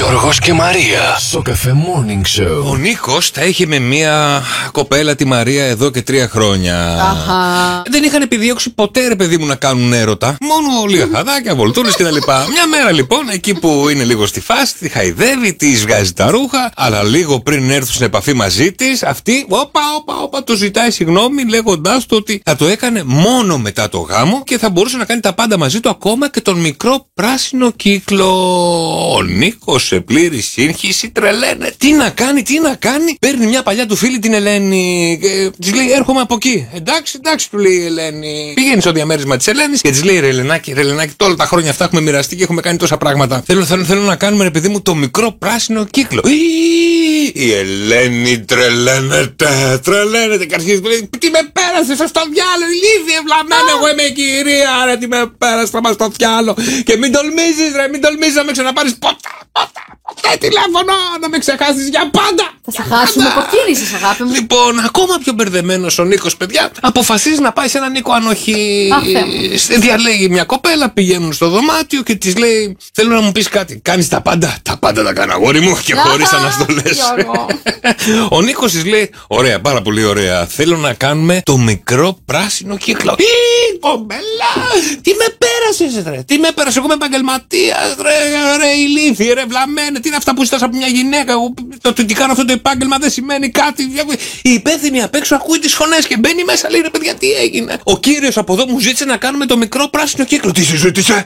Γιώργος και Μαρία στο Cafe Morning Show. Ο Νίκος τα είχε με μια κοπέλα, τη Μαρία, εδώ και 3 χρόνια. Αχα. Δεν είχαν επιδιώξει ποτέ, ρε παιδί μου, να κάνουν έρωτα. Μόνο λίγα χαδάκια, βολτούρες κτλ. Μια μέρα λοιπόν, εκεί που είναι λίγο στη φάση, τη χαϊδεύει, τη βγάζει τα ρούχα, αλλά λίγο πριν έρθουν στην επαφή μαζί τη, αυτή όπα, το ζητάει συγγνώμη, λέγοντάς του ότι θα το έκανε μόνο μετά το γάμο και θα μπορούσε να κάνει τα πάντα μαζί του, ακόμα και τον μικρό πράσινο κύκλο. Ο Νίκος σε πλήρη σύγχυση τρελαίνε. Τι να κάνει. Παίρνει μια παλιά του φίλη, την Ελένη, και της λέει: έρχομαι από εκεί. Εντάξει, του λέει η Ελένη. Πηγαίνει στο διαμέρισμα της Ελένης και της λέει: Ρε Ελενάκη, όλα τα χρόνια αυτά έχουμε μοιραστεί και έχουμε κάνει τόσα πράγματα. Θέλω να κάνουμε, ρε παιδί μου, το μικρό πράσινο κύκλο. Η Ελένη τρελαίνεται. Και αρχίζει: τι με πέρασε στο διάλογο, ηλίθιε ευλαμμένη. Εγώ είμαι κυρία, ρε, τι με πέρασε στο διάλογο. Και μην τολμήσεις να με ξαναπάρεις ποτέ τηλέφωνο, να με ξεχάσεις για πάντα. Θα σε χάσουμε, κοκκίνησες, αγάπη μου. Λοιπόν, ακόμα πιο μπερδεμένος ο Νίκος, παιδιά, αποφασίζει να πάει σε έναν Νίκο ανοχή. Διαλέγει μια κοπέλα, πηγαίνουν στο δωμάτιο και της λέει: θέλω να μου πεις κάτι. Κάνεις τα πάντα. Τα πάντα τα κάνω, αγόρι μου, και χωρίς αναστολές. Ο Νίκος της λέει: ωραία, πάρα πολύ ωραία. Θέλω να κάνουμε το μικρό πράσινο κύκλο. Κομπέλα, τι με πέρασες, ρε. Τι με πέρασες, εγώ είμαι επαγγελματίας, ρε, ηλίθιε, ρε, βλαμμένε. Τι είναι αυτά που ζητάς από μια γυναίκα. Εγώ το ότι κάνω αυτό το επάγγελμα δεν σημαίνει κάτι. Η υπεύθυνη απ' έξω ακούει τις φωνές και μπαίνει μέσα, λέει: ρε παιδιά, τι έγινε. Ο κύριος από εδώ μου ζήτησε να κάνουμε το μικρό πράσινο κύκλο. Τι σου ζήτησε.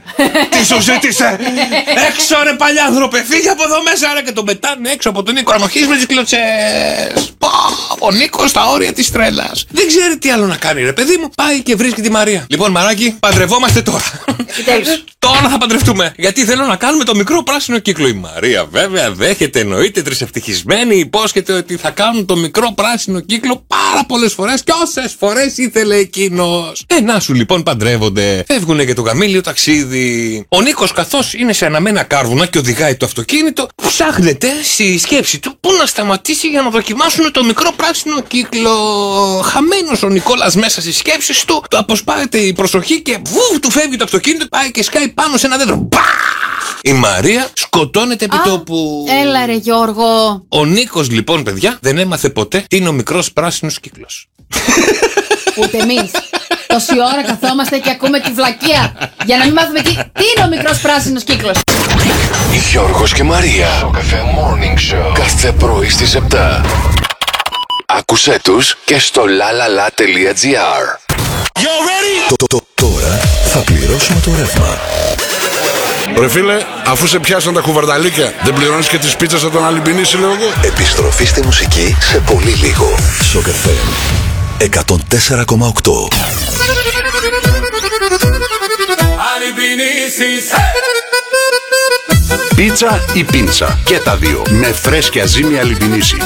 Έξω, ρε παλιάνθρωπε, φύγε από εδώ μέσα, ρε. Και τον πετάνε έξω από τον Νίκο ανοχής με τις κλωτσές. Ο Νίκος στα όρια της τρέλας. Δεν ξέρει τι άλλο να κάνει, ρε παιδί μου. Πάει και βρίσκει τη Μαρία. Λοιπόν, μαράκι, παντρευόμαστε τώρα. Τώρα θα παντρευτούμε. Γιατί θέλω να κάνουμε το μικρό πράσινο κύκλο. Η Μαρία, βέβαια, δέχεται, εννοείται, τρισευτυχισμένη. Υπόσχεται ότι θα κάνουν το μικρό πράσινο κύκλο πάρα πολλές φορές και όσες φορές ήθελε εκείνος. Να σου λοιπόν, παντρεύονται. Φεύγουν για το γαμήλιο ταξίδι. Ο Νίκος, καθώς είναι σε αναμένα κάρβουνα και οδηγάει το αυτοκίνητο, ψάχνεται στη σκέψη του πού να σταματήσει για να δοκιμάσουν το μικρό πράσινο κύκλο. Χαμένος ο Νικόλας μέσα στις σκέψεις του, του αποσπάεται η προσοχή και του φεύγει το αυτοκίνητο, πάει και σκάει πάνω σε ένα δέντρο. Η Μαρία σκοτώνεται επί τόπου. Έλα, ρε Γιώργο. Ο Νίκος λοιπόν, παιδιά, δεν έμαθε ποτέ τι είναι ο μικρός πράσινος κύκλος. Ούτε εμείς. Τόση ώρα καθόμαστε και ακούμε τη βλακεία για να μην μάθουμε τι είναι ο μικρός πράσινος κύκλος. Γιώργος και Μαρία στο Cafe Morning Show. Κάθε πρωί στις 7. Άκουσέ τους και στο lalala.gr. Τώρα θα πληρώσουμε το ρεύμα. Ρε φίλε, αφού σε πιάσαν τα κουβαρνταλίκια, δεν πληρώνεις και τις πίτσες από τον Αλυμπινίση, λέω εγώ. Επιστροφή στη μουσική σε πολύ λίγο. Στο Cafe 104,8. Πίτσα ή πίντσα, και τα δύο, με φρέσκια ζύμη Αλυμπινίση.